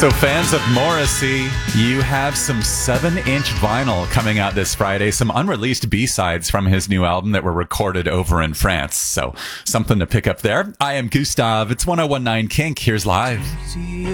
So fans of Morrissey, you have some 7-inch vinyl coming out this Friday, some unreleased B-sides from his new album that were recorded over in France. So something to pick up there. I am Gustav. It's 1019 Kink. Here's Live.